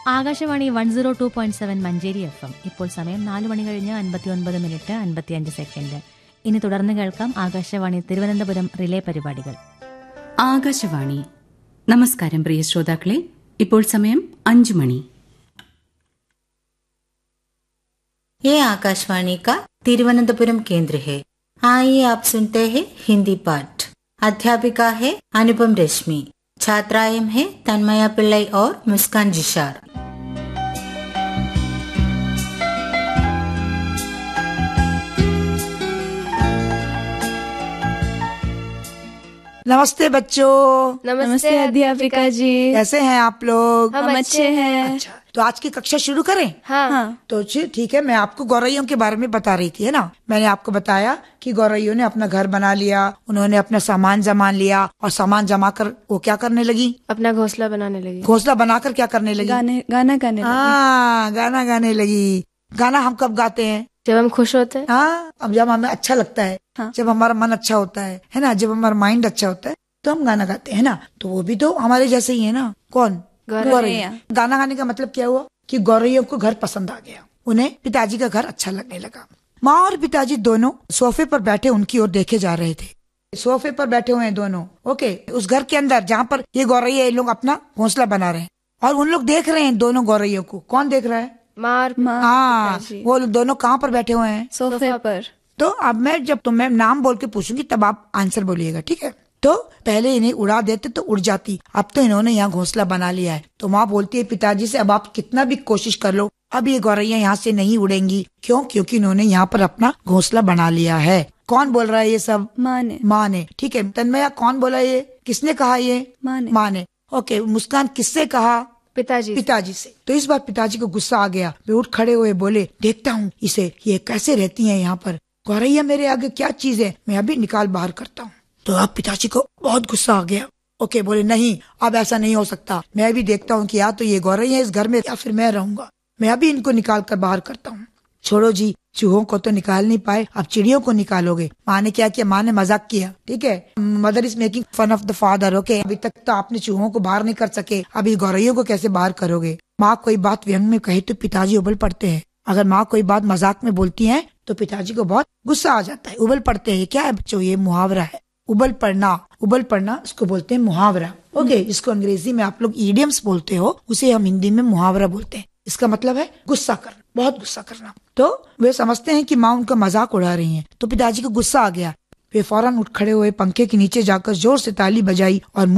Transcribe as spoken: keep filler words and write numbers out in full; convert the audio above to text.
Akashvani one zero two point seven Manjeri F M. ഇപ്പോൾ സമയം നാല് മണി കഴിഞ്ഞ് അൻപത്തി ഒൻപത് മിനിറ്റ് അൻപത്തിയഞ്ച് സെക്കൻഡ്. ഇനി തുടർന്ന് കേൾക്കാം ആകാശവാണി തിരുവനന്തപുരം റിലേ പരിപാടികൾ. ആകാശവാണി. നമസ്കാരം പ്രിയ ശ്രോതാക്കളെ. ഇപ്പോൾ സമയം അഞ്ചു മണി. ये आकाशवाणी का तिरुवनंतपुरम केंद्र है. आइए आप सुनते हैं हिंदी पाठ. अध्यापिका है अनुपम रश्मि. छात्राएं हैं तन्मया पिल्लई और मुस्कान जिशार. नमस्ते बच्चों. नमस्ते अध्यापिका जी. कैसे हैं आप लोग? हम अच्छे हैं. अच्छा, तो आज की कक्षा शुरू करें? हाँ, हाँ. तो ठीक है. मैं आपको गौरैयों के बारे में बता रही थी, है ना. मैंने आपको बताया कि गौरैयों ने अपना घर बना लिया, उन्होंने अपना सामान जमा लिया और सामान जमा कर वो क्या करने लगी? अपना घोंसला बनाने लगी. घोंसला बनाकर क्या करने लगी? गाने गाना गाने लगी. हाँ, गाना गाने लगी. गाना हम कब गाते हैं? जब हम खुश होते हैं. हाँ, अब जब हमें अच्छा लगता है. हाँ. जब हमारा मन अच्छा होता है है ना, जब हमारा माइंड अच्छा होता है तो हम गाना गाते हैं ना. तो वो भी तो हमारे जैसे ही है ना. कौन? गौरैया. गाना गाने का मतलब क्या हुआ कि गौरैयों को घर पसंद आ गया, उन्हें पिताजी का घर अच्छा लगने लगा. माँ और पिताजी दोनों सोफे पर बैठे उनकी ओर देखे जा रहे थे. सोफे पर बैठे हुए हैं दोनों. ओके. उस घर के अंदर जहाँ पर ये गौरैया ये लोग अपना घोंसला बना रहे हैं और उन लोग देख रहे हैं दोनों गौरैयों को. कौन देख रहा है? मार. हाँ, वो लोग दोनों कहाँ पर बैठे हुए हैं? सोफे पर. तो अब मैं जब तुम्हें नाम बोल के पूछूंगी तब आप आंसर बोलिएगा, ठीक है. तो पहले इन्हें उड़ा देते तो उड़ जाती, अब तो इन्होंने यहाँ घोंसला बना लिया है. तो माँ बोलती है पिताजी से अब आप कितना भी कोशिश कर लो अब ये गौरैया यहाँ से नहीं उड़ेंगी. क्यों? क्योंकि इन्होंने यहाँ पर अपना घोंसला बना लिया है. कौन बोल रहा है ये सब? माँ ने. माँ ने. ठीक है. तन्मया कौन बोला ये? किसने कहा ये? माँ ने. माँ ने. ओके. मुस्कान किससे कहा? पिताजी. पिताजी से. तो इस बार पिताजी को गुस्सा आ गया. वे उठ खड़े हुए बोले देखता हूँ इसे ये कैसे रहती है यहाँ पर. गौरैया मेरे आगे क्या चीज है, मैं अभी निकाल बाहर करता हूँ. तो अब पिताजी को बहुत गुस्सा आ गया. ओके. बोले नहीं अब ऐसा नहीं हो सकता, मैं अभी देखता हूँ कि या तो ये गौरैया इस घर में या फिर मैं रहूंगा. मैं अभी इनको निकाल कर बाहर करता हूँ. छोड़ो जी, चूहों को तो निकाल नहीं पाए, अब चिड़ियों को निकालोगे. माँ ने क्या किया? माँ ने मजाक किया. ठीक है. Mother is making fun of the father. Okay. अभी तक तो आपने चूहों को बाहर नहीं कर सके, अभी गौरैयों को कैसे बाहर करोगे? माँ कोई बात व्यंग में कहे तो पिताजी उबल पड़ते हैं. अगर माँ कोई बात मजाक में बोलती है तो पिताजी को बहुत गुस्सा आ जाता है, उबल पड़ते हैं. क्या है बच्चों? ये मुहावरा है. उबल पड़ना. उबल पड़ना इसको बोलते हैं मुहावरा. ओके. इसको अंग्रेजी में आप लोग ईडियम्स बोलते हो, उसे हम हिंदी में मुहावरा बोलते हैं. इसका मतलब है गुस्सा करना, बहुत गुस्सा करना. तो वे समझते हैं कि माँ उनका मजाक उड़ा रही है. तो पिताजी को गुस्सा आ गया. वे फौरन उठ खड़े हुए पंखे के नीचे जाकर जोर से ताली बजाई और